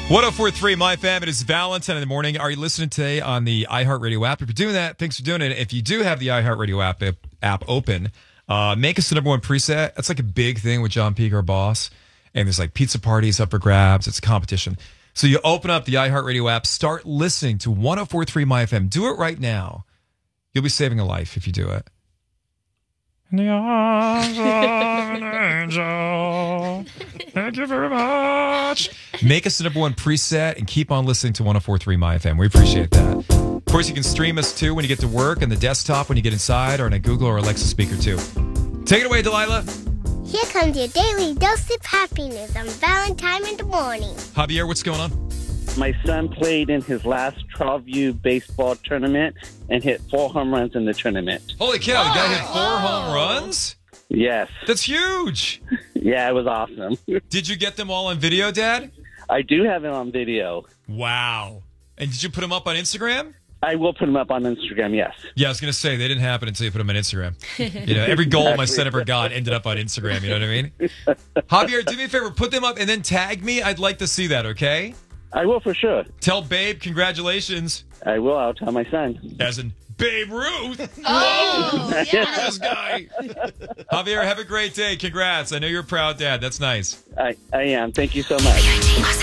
1043 My Fam. It is Valentine in the morning. Are you listening today on the iHeartRadio app? If you're doing that, thanks for doing it. If you do have the iHeartRadio app open, make us the number one preset. That's like a big thing with John Peake, our boss. And there's like pizza parties up for grabs. It's a competition. So you open up the iHeartRadio app, start listening to 1043 My FM. Do it right now. You'll be saving a life if you do it. In the arms of an angel. Thank you very much. Make us the number one preset and keep on listening to 1043 My FM. We appreciate that. Of course, you can stream us too when you get to work on the desktop, when you get inside, or on a Google or Alexa speaker too. Take it away, Delilah. Here comes your daily dose of happiness on Valentine in the morning. Javier, what's going on? My son played in his last 12U baseball tournament and hit 4 home runs in the tournament. Holy cow, the guy hit 4 home runs? Yes. That's huge. Yeah, it was awesome. Did you get them all on video, Dad? I do have it on video. Wow. And did you put them up on Instagram? I will put them up on Instagram, yes. Yeah, I was going to say, they didn't happen until you put them on Instagram. You know, every goal my son ever got ended up on Instagram, you know what I mean? Javier, do me a favor, put them up and then tag me. I'd like to see that, okay? I will for sure. Tell Babe congratulations. I will. I'll tell my son. As in Babe Ruth. Oh, Whoa, yeah. this guy. Javier, have a great day. Congrats. I know you're a proud dad. That's nice. I am. Thank you so much.